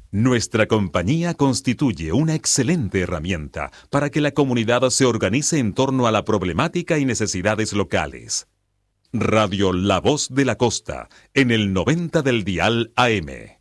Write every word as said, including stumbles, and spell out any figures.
Nuestra compañía constituye una excelente herramienta para que la comunidad se organice en torno a la problemática y necesidades locales. Radio La Voz de la Costa, en el noventa del dial A M.